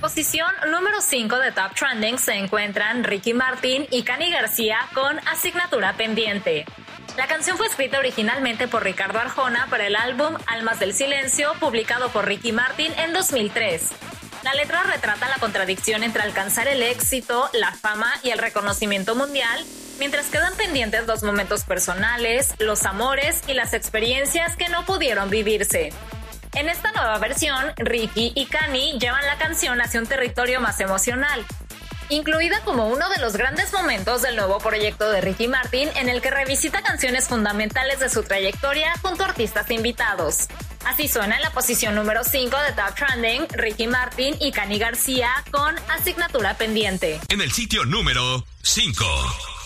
posición número 5 de Top Trending se encuentran Ricky Martin y Cani García con Asignatura Pendiente. La canción fue escrita originalmente por Ricardo Arjona para el álbum Almas del Silencio, publicado por Ricky Martin en 2003. La letra retrata la contradicción entre alcanzar el éxito, la fama y el reconocimiento mundial, mientras quedan pendientes los momentos personales, los amores y las experiencias que no pudieron vivirse. En esta nueva versión, Ricky y Cani llevan la canción hacia un territorio más emocional, incluida como uno de los grandes momentos del nuevo proyecto de Ricky Martin, en el que revisita canciones fundamentales de su trayectoria junto a artistas invitados. Así suena en la posición número 5 de Top Trending, Ricky Martin y Cani García con Asignatura Pendiente. En el sitio número 5.